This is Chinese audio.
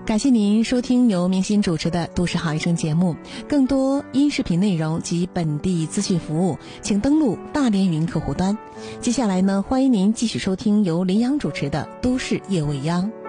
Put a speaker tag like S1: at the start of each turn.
S1: 感谢您收听由明心主持的《都市好医生》节目。更多音视频内容及本地资讯服务，请登录大连云客户端。接下来呢，欢迎您继续收听由林阳主持的《都市夜未央》。